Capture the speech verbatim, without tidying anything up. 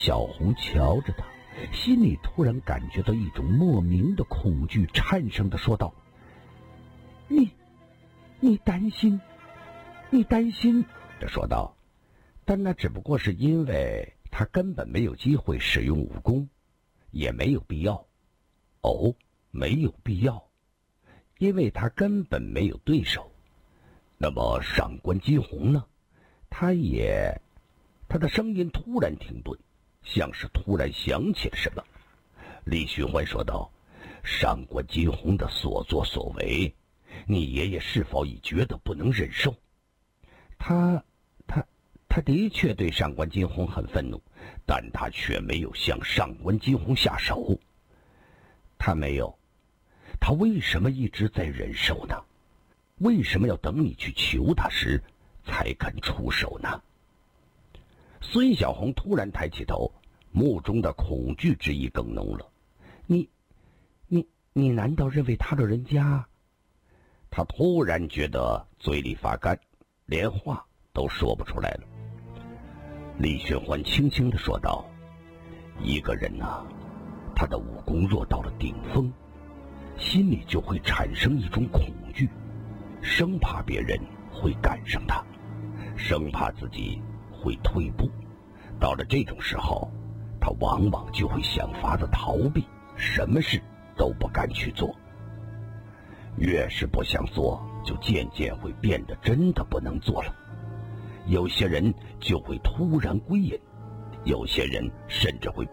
小红瞧着他，心里突然感觉到一种莫名的恐惧，颤声地说道：“你，你担心，你担心。”他说道，但那只不过是因为他根本没有机会使用武功，也没有必要。哦，没有必要，因为他根本没有对手。那么上官金虹呢？他也……他的声音突然停顿，像是突然想起了什么。李寻欢说道：“上官金虹的所作所为，你爷爷是否已觉得不能忍受？”他，他，他的确对上官金虹很愤怒，但他却没有向上官金虹下手。他没有，他为什么一直在忍受呢？为什么要等你去求他时才肯出手呢？孙小红突然抬起头，目中的恐惧之意更浓了。你，你，你难道认为他老人家？他突然觉得嘴里发干，连话都说不出来了。李寻欢轻轻地说道：“一个人啊，他的武功若到了顶峰，心里就会产生一种恐惧，生怕别人会赶上他，生怕自己会退步。到了这种时候，他往往就会想法子逃避，什么事都不敢去做。越是不想做，就渐渐会变得真的不能做了。有些人就会突然归隐，有些人甚至会